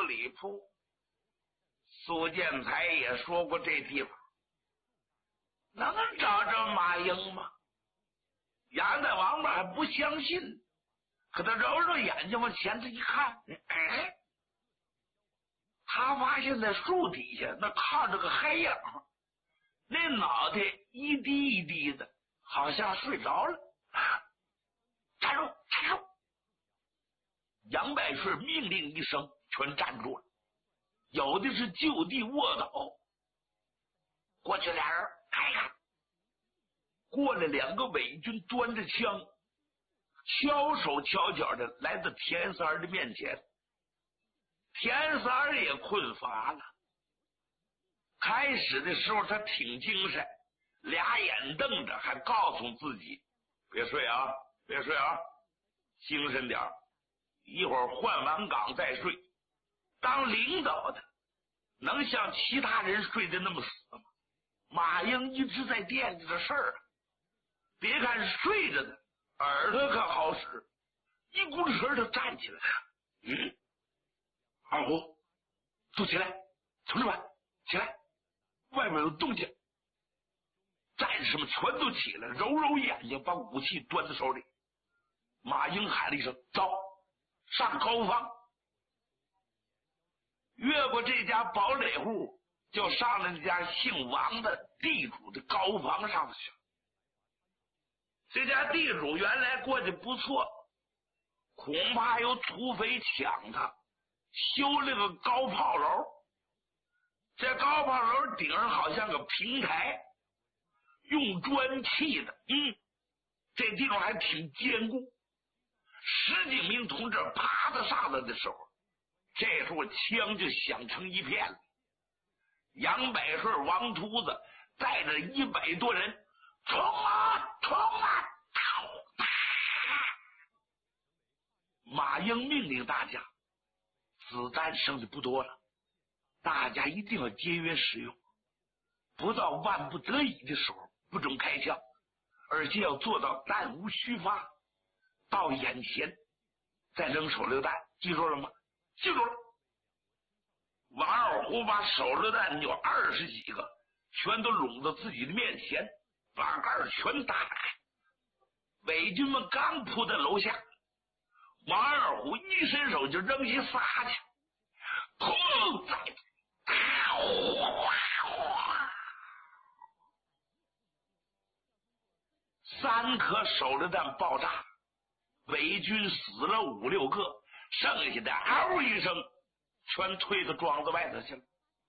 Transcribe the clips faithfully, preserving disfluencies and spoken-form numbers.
里铺。苏建才也说过这地方能找着马英吗？杨大王八还不相信，可他揉揉眼睛往前头一看，哎，他发现在树底下那靠着个黑影，那脑袋一低一低的，好像睡着了。站住！站住！杨百顺命令一声，全站住了。有的是就地卧倒，过去俩人看一看。过来两个伪军端着枪，悄手悄脚的来到田三的面前。田三也困乏了，开始的时候他挺精神，俩眼瞪着，还告诉自己别睡啊，别睡啊，精神点，一会儿换完岗再睡。当领导的能像其他人睡得那么死吗？马英一直在惦记着事儿，别看睡着的耳朵可好使，一股气就站起来了。嗯，二虎，坐起来，同志们起来，外面有动静。战士们全都起来，揉揉眼睛，把武器端在手里。马英喊了一声走，上高房。越过这家堡垒户，就上了那家姓王的地主的高房上去。这家地主原来过得不错，恐怕有土匪抢他，修了个高炮楼。这高炮楼顶上好像个平台，用砖砌的，嗯，这地方还挺坚固。十几名同志爬到上来的时候，这时候枪就响成一片了。杨百顺、王秃子带着一百多人冲啊冲啊！马英命令大家，子弹剩的不多了，大家一定要节约使用，不到万不得已的时候不准开枪，而且要做到弹无虚发，到眼前再扔手榴弹，记住了吗？记住了。王二虎把手榴弹有二十几个全都拢到自己的面前，把盖全打开。伪军们刚扑在楼下，王二虎一伸手就扔下仨去，砰！再三颗手榴弹爆炸，伪军死了五六个，剩下的嗷一声全推到庄子外头去了。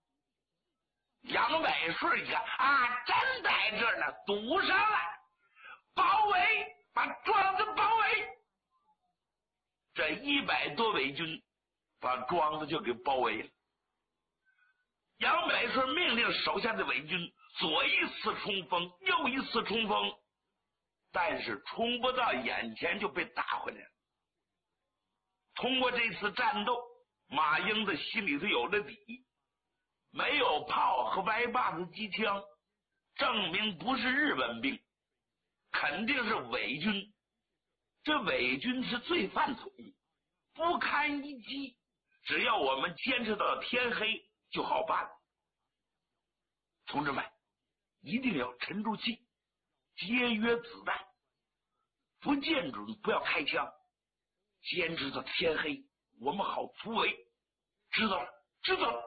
杨百顺一看啊，真在这儿呢，堵上了，包围，把庄子包围。这一百多伪军把庄子就给包围了。杨百顺命令手下的伪军左一次冲锋，右一次冲锋，但是冲不到眼前就被打回来了。通过这次战斗，马英的心里头有了底，没有炮和歪把子机枪，证明不是日本兵，肯定是伪军。这伪军是罪犯统，不堪一击，只要我们坚持到天黑就好办。同志们，一定要沉住气，节约子弹，不见准不要开枪，坚持到天黑，我们好突围。知道了，知道了。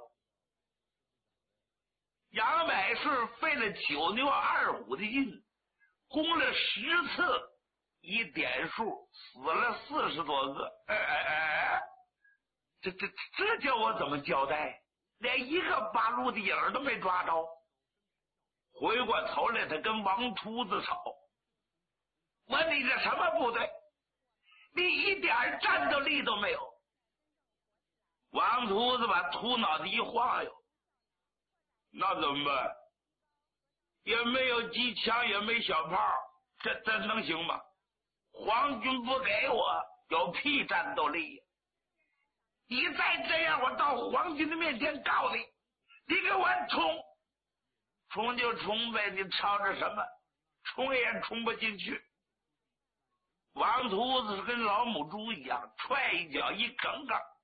杨百顺费了九牛二虎的劲，攻了十次，一点数死了四十多个。哎哎哎，这这这叫我怎么交代？连一个八路的影都没抓着。回过头来，他跟王秃子吵，问你这什么部队？你一点战斗力都没有。王秃子把秃脑袋一晃悠，那怎么办？也没有机枪，也没小炮，这这能行吗？皇军不给我，有屁战斗力！你再这样，我到皇军的面前告你，你给我冲！冲就冲呗，你吵着什么？冲也冲不进去。王秃子是跟老母猪一样，踹一脚一梗梗，